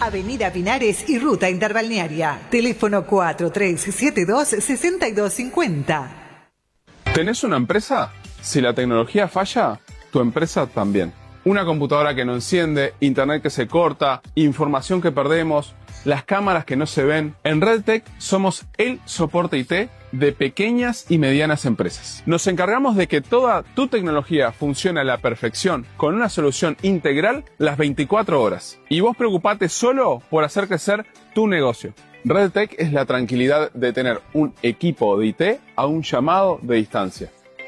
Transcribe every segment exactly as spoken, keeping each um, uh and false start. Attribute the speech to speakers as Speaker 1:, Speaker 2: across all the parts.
Speaker 1: Avenida Pinares y Ruta Interbalnearia. Teléfono cuatro tres siete dos, seis dos cinco cero.
Speaker 2: ¿Tenés una empresa? Si la tecnología falla, tu empresa también. Una computadora que no enciende, internet que se corta, información que perdemos, las cámaras que no se ven. En RedTech somos el soporte I T de pequeñas y medianas empresas. Nos encargamos de que toda tu tecnología funcione a la perfección con una solución integral las veinticuatro horas. Y vos preocupate solo por hacer crecer tu negocio. RedTech es la tranquilidad de tener un equipo de I T a un llamado de distancia.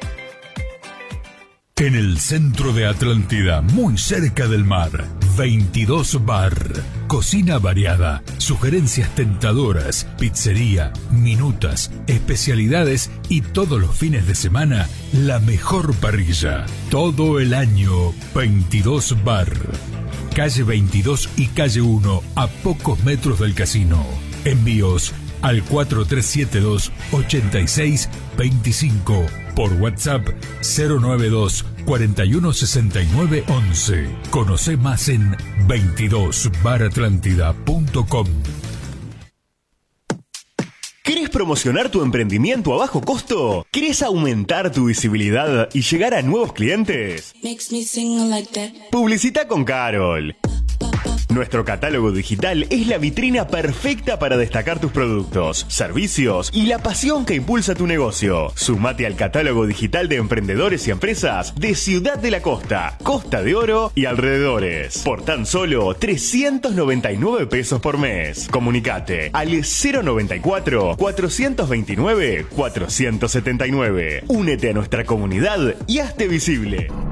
Speaker 3: En el centro de Atlántida, muy cerca del mar, veintidós Bar. Cocina variada, sugerencias tentadoras, pizzería, minutas, especialidades y todos los fines de semana, la mejor parrilla. Todo el año, veintidós Bar. Calle veintidós y calle uno, a pocos metros del casino. Envíos al cuatro tres siete dos, ocho seis dos cinco. Por WhatsApp cero nueve dos, cuarenta y uno sesenta y nueve once. Conoce más en veintidós bar atlántida punto com.
Speaker 4: ¿Querés promocionar tu emprendimiento a bajo costo? ¿Querés aumentar tu visibilidad y llegar a nuevos clientes? Publicita con Carol. Nuestro catálogo digital es la vitrina perfecta para destacar tus productos, servicios y la pasión que impulsa tu negocio. Sumate al catálogo digital de emprendedores y empresas de Ciudad de la Costa, Costa de Oro y alrededores. Por tan solo trescientos noventa y nueve pesos por mes. Comunicate al cero noventa y cuatro, cuatrocientos veintinueve, cuatrocientos setenta y nueve. Únete a nuestra comunidad y hazte visible.